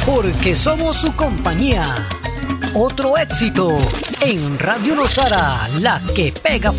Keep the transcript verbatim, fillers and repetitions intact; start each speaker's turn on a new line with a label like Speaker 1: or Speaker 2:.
Speaker 1: porque somos su compañía. Otro éxito en Radio Nosara, la que pega